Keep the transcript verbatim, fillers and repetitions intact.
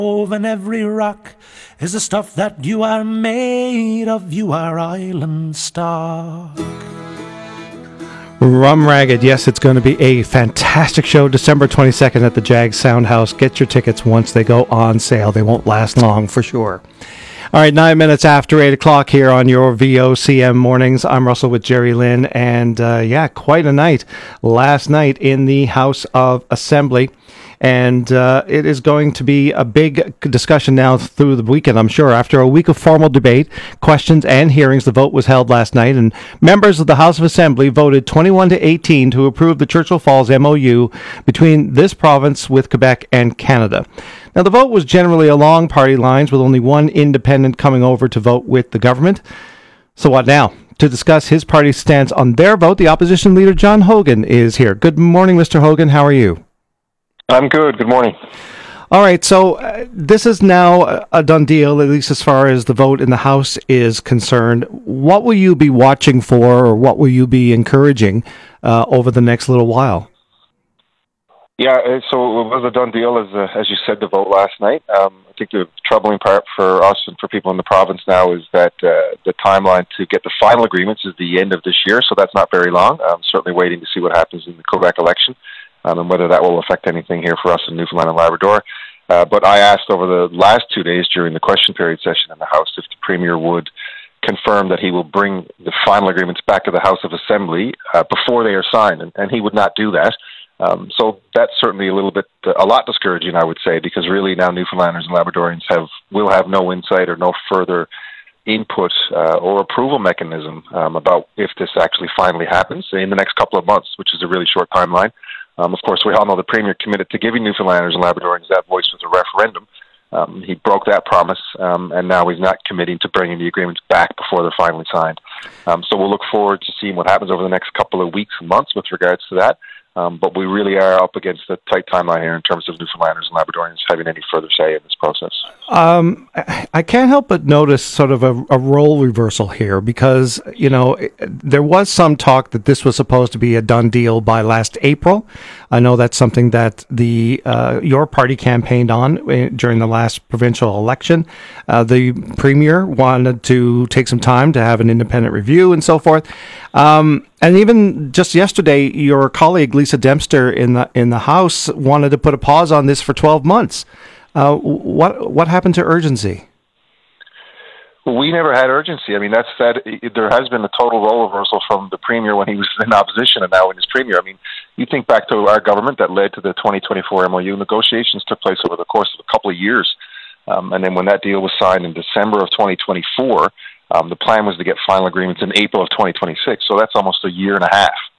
And every rock is the stuff that you are made of. You are island stock. Rum Ragged, yes, it's going to be a fantastic show December twenty-second at the Jag Sound House. Get your tickets once they go on sale. They won't last long for sure. All right, nine minutes after eight o'clock here on your V O C M mornings. I'm Russell with Jerry Lynn, and uh, yeah, quite a night last night in the House of Assembly. And uh, it is going to be a big discussion now through the weekend, I'm sure. After a week of formal debate, questions, and hearings, the vote was held last night, and members of the House of Assembly voted twenty-one to eighteen to approve the Churchill Falls M O U between this province with Quebec and Canada. Now, the vote was generally along party lines, with only one independent coming over to vote with the government. So what now? To discuss his party's stance on their vote, the opposition leader, John Hogan, is here. Good morning, Mister Hogan. How are you? I'm good. Good morning. All right, so uh, this is now a done deal, at least as far as the vote in the House is concerned. What will you be watching for, or what will you be encouraging uh, over the next little while? Yeah, so it was a done deal, as uh, as you said, the vote last night. Um, I think the troubling part for us and for people in the province now is that uh, the timeline to get the final agreements is the end of this year, so that's not very long. I'm certainly waiting to see what happens in the Quebec election. Um, and whether that will affect anything here for us in Newfoundland and Labrador. Uh, but I asked over the last two days during the question period session in the House if the Premier would confirm that he will bring the final agreements back to the House of Assembly uh, before they are signed, and, and he would not do that. Um, so that's certainly a little bit, uh, a lot discouraging, I would say, because really now Newfoundlanders and Labradorians have will have no insight or no further input uh, or approval mechanism um, about if this actually finally happens in the next couple of months, which is a really short timeline. Um, of course, we all know the Premier committed to giving Newfoundlanders and Labradorians that voice with a referendum. Um, he broke that promise, um, and now he's not committing to bringing the agreements back before they're finally signed. Um, so we'll look forward to seeing what happens over the next couple of weeks and months with regards to that. Um, but we really are up against a tight timeline here in terms of Newfoundlanders and Labradorians having any further say in this process. Um, I can't help but notice sort of a, a role reversal here because, you know, there was some talk that this was supposed to be a done deal by last April. I know that's something that the uh, your party campaigned on during the last provincial election. Uh, the Premier wanted to take some time to have an independent review and so forth. Um, and even just yesterday, your colleague Lisa Dempster in the in the House wanted to put a pause on this for twelve months. Uh, what what happened to urgency? Well, we never had urgency. I mean, that's that. There has been a total role reversal from the Premier when he was in opposition and now in his Premier. I mean, you think back to our government that led to the twenty twenty-four M O U. Negotiations took place over the course of a couple of years. Um, and then when that deal was signed in December of twenty twenty-four, um, the plan was to get final agreements in April of twenty twenty-six. So that's almost a year and a half.